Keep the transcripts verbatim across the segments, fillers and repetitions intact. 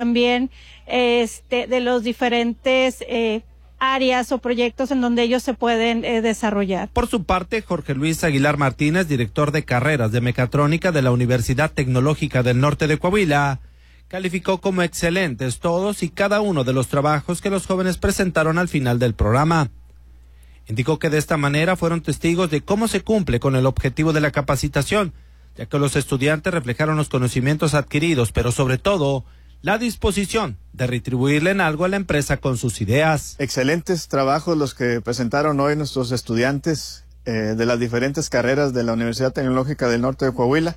también este, de los diferentes eh, áreas o proyectos en donde ellos se pueden eh, desarrollar. Por su parte, Jorge Luis Aguilar Martínez, director de carreras de mecatrónica de la Universidad Tecnológica del Norte de Coahuila, calificó como excelentes todos y cada uno de los trabajos que los jóvenes presentaron al final del programa. Indicó que de esta manera fueron testigos de cómo se cumple con el objetivo de la capacitación, ya que los estudiantes reflejaron los conocimientos adquiridos, pero sobre todo la disposición de retribuirle en algo a la empresa con sus ideas. Excelentes trabajos los que presentaron hoy nuestros estudiantes eh, de las diferentes carreras de la Universidad Tecnológica del Norte de Coahuila.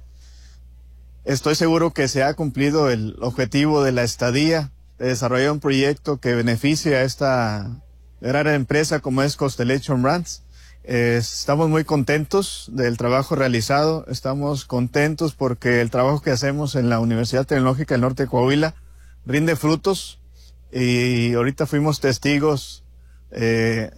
Estoy seguro que se ha cumplido el objetivo de la estadía, de desarrollar un proyecto que beneficie a esta gran empresa como es Constellation Brands. Eh, estamos muy contentos del trabajo realizado, estamos contentos porque el trabajo que hacemos en la Universidad Tecnológica del Norte de Coahuila rinde frutos y ahorita fuimos testigos eh,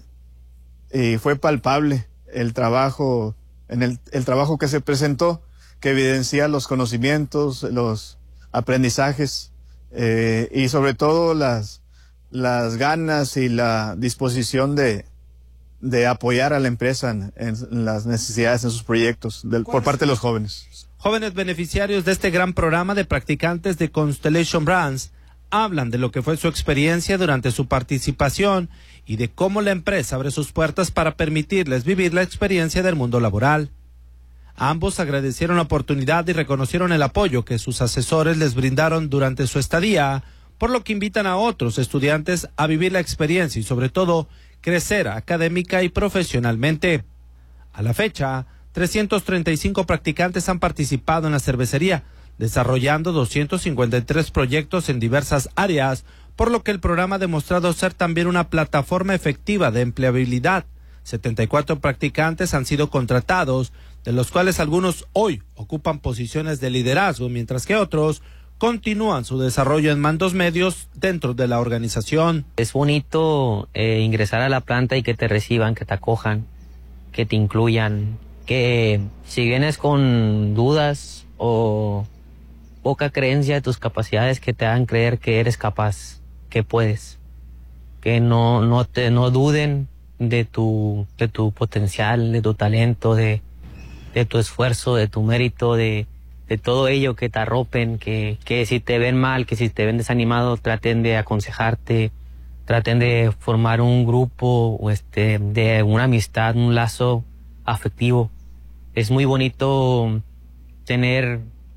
y fue palpable el trabajo, en el, el trabajo que se presentó, que evidencia los conocimientos, los aprendizajes eh, y sobre todo las, las ganas y la disposición de de apoyar a la empresa en, en las necesidades, en sus proyectos, del, por parte de los jóvenes. Jóvenes beneficiarios de este gran programa de practicantes de Constellation Brands hablan de lo que fue su experiencia durante su participación y de cómo la empresa abre sus puertas para permitirles vivir la experiencia del mundo laboral. Ambos agradecieron la oportunidad y reconocieron el apoyo que sus asesores les brindaron durante su estadía, por lo que invitan a otros estudiantes a vivir la experiencia y sobre todo crecer académica y profesionalmente. A la fecha, trescientos treinta y cinco practicantes han participado en la cervecería, desarrollando doscientos cincuenta y tres proyectos en diversas áreas, por lo que el programa ha demostrado ser también una plataforma efectiva de empleabilidad. setenta y cuatro practicantes han sido contratados, de los cuales algunos hoy ocupan posiciones de liderazgo, mientras que otros continúan su desarrollo en mandos medios dentro de la organización. Es bonito eh, ingresar a la planta y que te reciban, que te acojan, que te incluyan, que si vienes con dudas o poca creencia de tus capacidades, que te hagan creer que eres capaz, que puedes, que no, no, te, no duden de tu, de tu potencial, de tu talento, de, de tu esfuerzo, de tu mérito, de de todo ello, que te arropen, que, que si te ven mal, que si te ven desanimado, traten de aconsejarte, traten de formar un grupo o este, de una amistad, un lazo afectivo. Es muy bonito tener,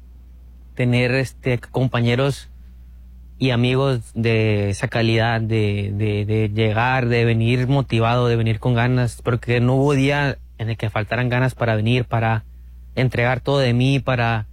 tener este, compañeros y amigos de esa calidad, de, de, de llegar, de venir motivado, de venir con ganas, porque no hubo día en el que faltaran ganas para venir, para entregar todo de mí, para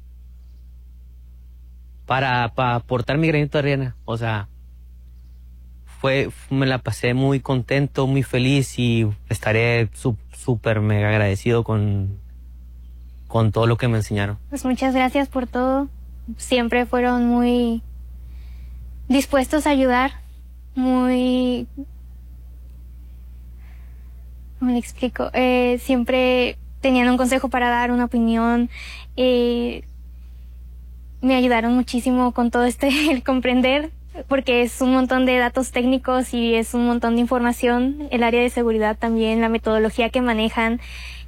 Para, para aportar mi granito de arena. O sea, fue, me la pasé muy contento, muy feliz y estaré súper mega agradecido con, con todo lo que me enseñaron. Pues muchas gracias por todo. Siempre fueron muy dispuestos a ayudar, muy... ¿Cómo le explico? Eh, siempre tenían un consejo para dar, una opinión. Eh, me ayudaron muchísimo con todo este, el comprender, porque es un montón de datos técnicos y es un montón de información. El área de seguridad también, la metodología que manejan.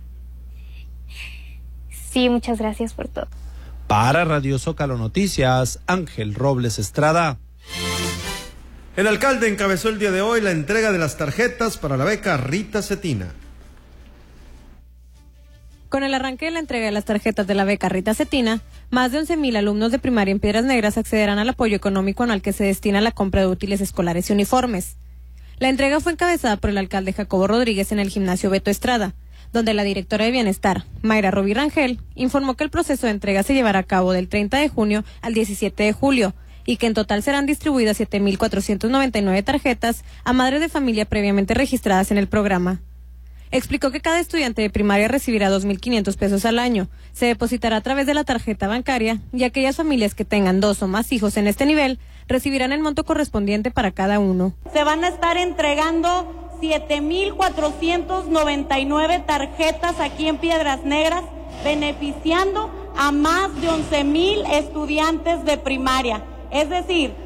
Sí, muchas gracias por todo. Para Radio Zócalo Noticias, Ángel Robles Estrada. El alcalde encabezó el día de hoy la entrega de las tarjetas para la beca Rita Cetina. Con el arranque de la entrega de las tarjetas de la beca Rita Cetina, más de once mil alumnos de primaria en Piedras Negras accederán al apoyo económico anual que se destina a la compra de útiles escolares y uniformes. La entrega fue encabezada por el alcalde Jacobo Rodríguez en el gimnasio Beto Estrada, donde la directora de Bienestar, Mayra Rubí Rangel, informó que el proceso de entrega se llevará a cabo del treinta de junio al diecisiete de julio y que en total serán distribuidas siete mil cuatrocientas noventa y nueve tarjetas a madres de familia previamente registradas en el programa. Explicó que cada estudiante de primaria recibirá dos mil quinientos pesos al año, se depositará a través de la tarjeta bancaria y aquellas familias que tengan dos o más hijos en este nivel recibirán el monto correspondiente para cada uno. Se van a estar entregando siete mil cuatrocientas noventa y nueve tarjetas aquí en Piedras Negras, beneficiando a más de once mil estudiantes de primaria. Es decir,